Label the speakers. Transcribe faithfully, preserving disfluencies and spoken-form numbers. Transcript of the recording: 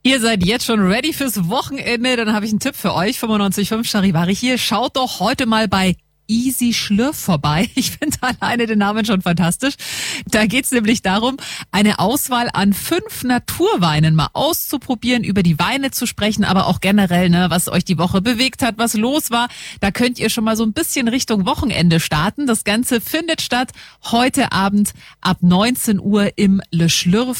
Speaker 1: Ihr seid jetzt schon ready fürs Wochenende, dann habe ich einen Tipp für euch. fünfundneunzig Komma fünf Charivari hier. Schaut doch heute mal bei Easy Schlürf vorbei. Ich finde alleine den Namen schon fantastisch. Da geht's nämlich darum, eine Auswahl an fünf Naturweinen mal auszuprobieren, über die Weine zu sprechen, aber auch generell, ne, was euch die Woche bewegt hat, was los war. Da könnt ihr schon mal so ein bisschen Richtung Wochenende starten. Das Ganze findet statt heute Abend ab neunzehn Uhr im Le Schlürf